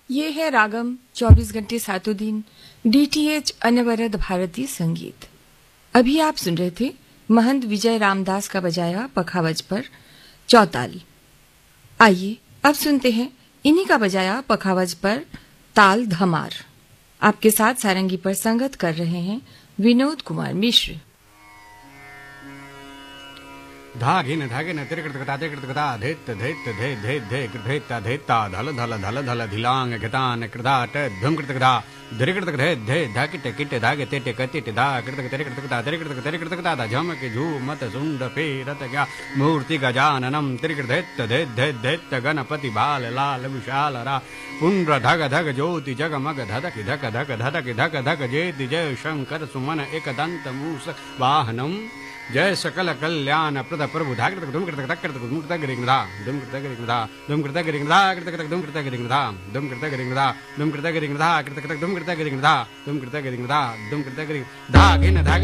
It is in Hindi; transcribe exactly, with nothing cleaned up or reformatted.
ये है रागम चौबीस घंटे सातों दिन डीटीएच अनवरत भारतीय संगीत। अभी आप सुन रहे थे महंत विजय रामदास का बजाया पखावज पर चौताल। आइए अब सुनते हैं इन्हीं का बजाया पखावज पर ताल धमार। आपके साथ सारंगी पर संगत कर रहे हैं विनोद कुमार मिश्र। धागिन धागिन तिरकृतकता तिरकृतकता धेत धेत धे धे धे कृधेता धेता धल धल धल धल धिलांग घतान कृधाट धुम कृतकता धिरकृतक धे धे धाकिट किट धागे तेटे कतिट धा कृतक तिरकृतकता तिरकृतक तिरकृतकता धा झमक झू मत सुंड पे रत क्या मूर्ति गजाननम तिरकृधेत धे धे धेत गणपति बाल लाल विशाल रा पुंड्र धग धग ज्योति जगमग धधक धक धक धधक धक धक जेति जय शंकर सुमन एक दंत मूस वाहनम जय सकल कल्याण प्रद प्रभु धाकृतक धुम कृतक तक कृतक धुम कृतक गिरिंगधा धुम कृतक गिरिंगधा धुम कृतक गिरिंगधा कृतक तक धुम कृतक गिरिंगधा धुम कृतक गिरिंगधा धुम कृतक गिरिंगधा कृतक तक धुम कृतक गिरिंगधा धुम कृतक गिरिंगधा धुम कृतक गिरिंगधा गिन धागे